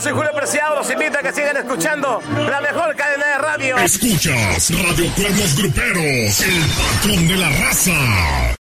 soy Julio Preciado. Los invito a que sigan escuchando la mejor cadena de radio. Escuchas Radio Cuernos Gruperos, el patrón de la raza.